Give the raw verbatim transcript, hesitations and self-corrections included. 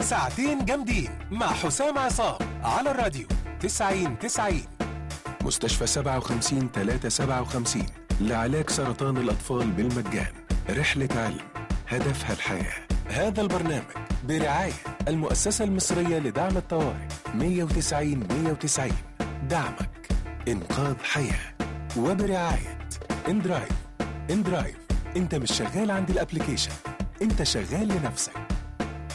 ساعتين جامدين مع حسام عصام على الراديو تسعين تسعين. مستشفى سبعة وخمسين ثلاثة سبعة وخمسين لعلاج سرطان الأطفال بالمجان. رحلة علم هدفها الحياة. هذا البرنامج برعاية المؤسسة المصرية لدعم الطوارئ مية وتسعين مية وتسعين. دعمك إنقاذ حياة. وبرعاية اندرايف. اندرايف، انت مش شغال عند الابليكيشن، انت شغال لنفسك.